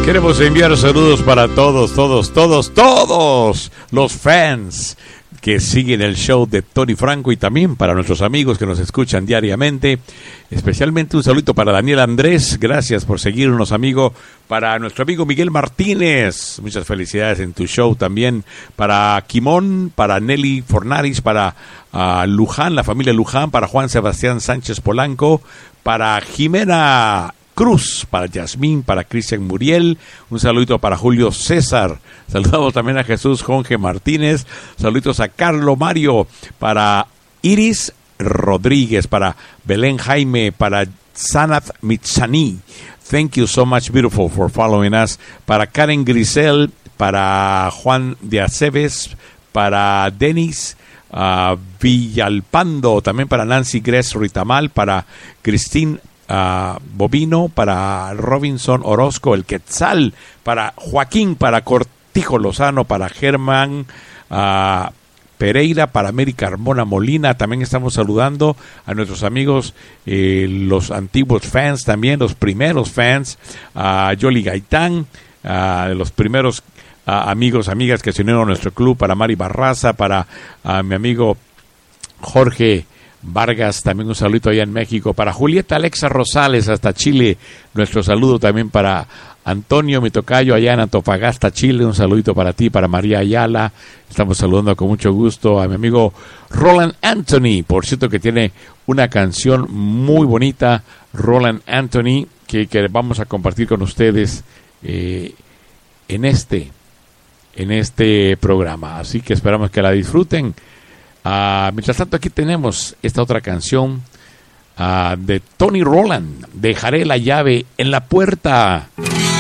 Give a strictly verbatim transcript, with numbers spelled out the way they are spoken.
Queremos enviar saludos para todos, todos, todos, todos los fans que siguen el show de Tony Franco y también para nuestros amigos que nos escuchan diariamente. Especialmente un saludo para Daniel Andrés, gracias por seguirnos, amigo. Para nuestro amigo Miguel Martínez, muchas felicidades en tu show también. Para Quimón, para Nelly Fornaris, para uh, Luján, la familia Luján, para Juan Sebastián Sánchez Polanco, para Jimena Cruz, para Yasmín, para Cristian Muriel, un saludito para Julio César, saludamos también a Jesús Jorge Martínez, saluditos a Carlos Mario, para Iris Rodríguez, para Belén Jaime, para Sanat Mitsani, thank you so much beautiful for following us, para Karen Grisel, para Juan de Aceves, para Denis uh, Villalpando, también para Nancy Gres Ritamal, para Cristín Uh, Bobino, para Robinson Orozco, el Quetzal, para Joaquín, para Cortijo Lozano, para Germán uh, Pereira, para Mary Carmona Molina. También estamos saludando a nuestros amigos, eh, los antiguos fans también, los primeros fans, a uh, Yoli Gaitán, uh, los primeros uh, amigos, amigas que se unieron a nuestro club, para Mari Barraza, para uh, mi amigo Jorge Vargas, también un saludito allá en México, para Julieta Alexa Rosales hasta Chile, nuestro saludo también para Antonio mi tocayo allá en Antofagasta, Chile, un saludito para ti, para María Ayala, estamos saludando con mucho gusto a mi amigo Roland Anthony, por cierto que tiene una canción muy bonita, Roland Anthony, que, que vamos a compartir con ustedes eh, en este en este programa, así que esperamos que la disfruten. Uh, mientras tanto, aquí tenemos esta otra canción uh, de Tony Roland, Dejaré la llave en la puerta.